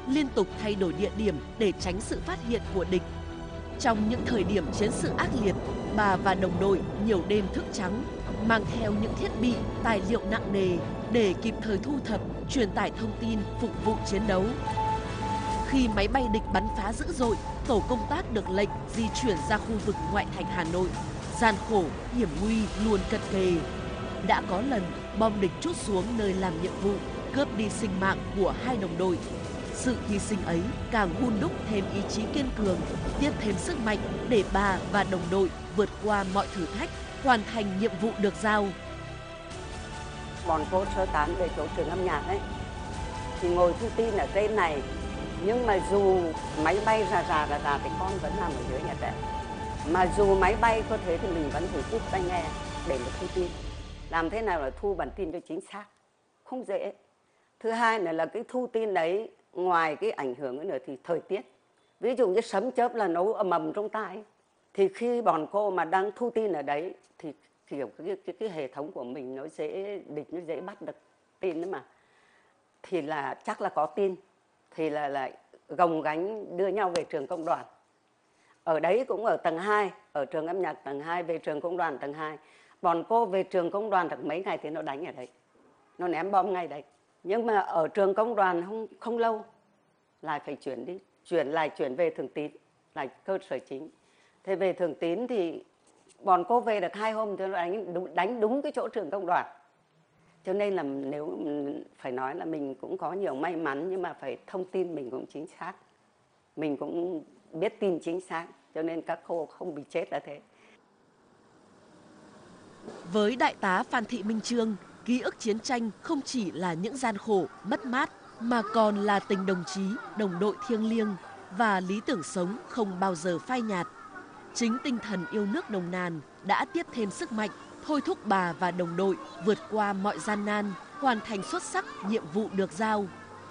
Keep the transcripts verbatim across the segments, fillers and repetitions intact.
liên tục thay đổi địa điểm để tránh sự phát hiện của địch. Trong những thời điểm chiến sự ác liệt, bà và đồng đội nhiều đêm thức trắng, mang theo những thiết bị, tài liệu nặng nề để kịp thời thu thập, truyền tải thông tin phục vụ chiến đấu. Khi máy bay địch bắn phá dữ dội, tổ công tác được lệnh di chuyển ra khu vực ngoại thành Hà Nội. Gian khổ, hiểm nguy luôn cận kề. Đã có lần bom địch trút xuống nơi làm nhiệm vụ, cướp đi sinh mạng của hai đồng đội. Sự hy sinh ấy càng hun đúc thêm ý chí kiên cường, tiếp thêm sức mạnh để bà và đồng đội vượt qua mọi thử thách, hoàn thành nhiệm vụ được giao. Bọn cô sơ tán về chỗ trường âm nhạc ấy, thì ngồi thu tin ở trên này, nhưng mà dù máy bay rà rà rà rà thì con vẫn nằm ở dưới nhà trẻ. Mà dù máy bay có thế thì mình vẫn phải cúp tai nghe để mà thu tin. Làm thế nào là thu bản tin cho chính xác, không dễ. Thứ hai nữa là cái thu tin đấy, ngoài cái ảnh hưởng nữa thì thời tiết. Ví dụ như sấm chớp là nấu ầm ầm trong tai. Thì khi bọn cô mà đang thu tin ở đấy thì kiểu cái, cái, cái hệ thống của mình nó dễ, địch nó dễ bắt được tin đó mà. Thì là chắc là có tin. Thì là lại gồng gánh đưa nhau về trường công đoàn. Ở đấy cũng ở tầng hai, ở trường âm nhạc tầng hai, về trường công đoàn tầng hai. Bọn cô về trường công đoàn được mấy ngày thì nó đánh ở đấy. Nó ném bom ngay đấy. Nhưng mà ở trường công đoàn không, không lâu lại phải chuyển đi. Chuyển lại chuyển về Thường Tín, là cơ sở chính. Thế về Thường Tín thì bọn cô về được hai hôm thì nó đánh đúng, đánh đúng cái chỗ trường công đoàn. Cho nên là nếu phải nói là mình cũng có nhiều may mắn, nhưng mà phải thông tin mình cũng chính xác. Mình cũng biết tin chính xác, cho nên các cô không bị chết là thế. Với đại tá Phan Thị Minh Chương, ký ức chiến tranh không chỉ là những gian khổ, mất mát, mà còn là tình đồng chí, đồng đội thiêng liêng và lý tưởng sống không bao giờ phai nhạt. Chính tinh thần yêu nước nồng nàn đã tiếp thêm sức mạnh, thôi thúc bà và đồng đội vượt qua mọi gian nan, hoàn thành xuất sắc nhiệm vụ được giao.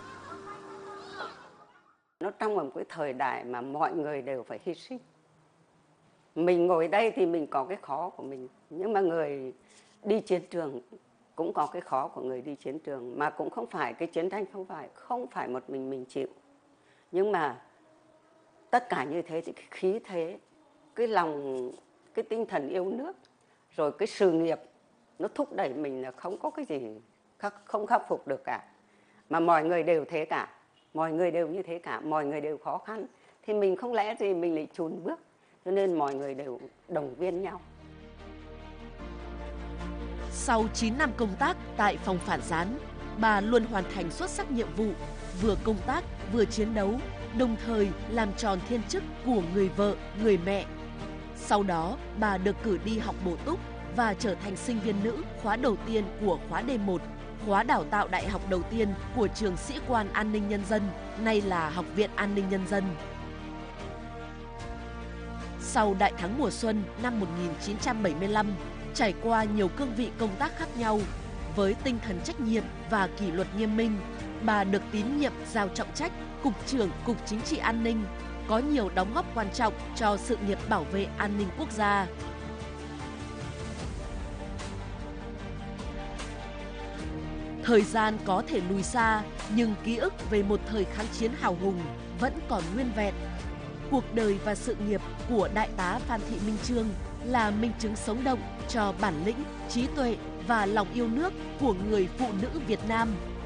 Nó trong một cái thời đại mà mọi người đều phải hy sinh. Mình ngồi đây thì mình có cái khó của mình, nhưng mà người đi chiến trường cũng có cái khó của người đi chiến trường, mà cũng không phải cái chiến tranh không phải không phải một mình mình chịu. Nhưng mà tất cả như thế thì cái khí thế, cái lòng, cái tinh thần yêu nước, rồi cái sự nghiệp nó thúc đẩy mình là không có cái gì không khắc phục được cả. Mà mọi người đều thế cả, mọi người đều như thế cả, mọi người đều khó khăn. Thì mình không lẽ gì mình lại chùn bước, cho nên mọi người đều động viên nhau. Sau chín năm công tác tại phòng phản gián, bà luôn hoàn thành xuất sắc nhiệm vụ, vừa công tác vừa chiến đấu, đồng thời làm tròn thiên chức của người vợ, người mẹ. Sau đó, bà được cử đi học bổ túc và trở thành sinh viên nữ khóa đầu tiên của khóa D một, khóa đào tạo đại học đầu tiên của trường Sĩ quan An ninh Nhân dân, nay là Học viện An ninh Nhân dân. Sau Đại thắng mùa xuân năm một nghìn chín trăm bảy mươi lăm, trải qua nhiều cương vị công tác khác nhau, với tinh thần trách nhiệm và kỷ luật nghiêm minh, bà được tín nhiệm giao trọng trách Cục trưởng Cục Chính trị An ninh, có nhiều đóng góp quan trọng cho sự nghiệp bảo vệ an ninh quốc gia. Thời gian có thể lùi xa, nhưng ký ức về một thời kháng chiến hào hùng vẫn còn nguyên vẹn. Cuộc đời và sự nghiệp của đại tá Phan Thị Minh Chương là minh chứng sống động cho bản lĩnh, trí tuệ và lòng yêu nước của người phụ nữ Việt Nam.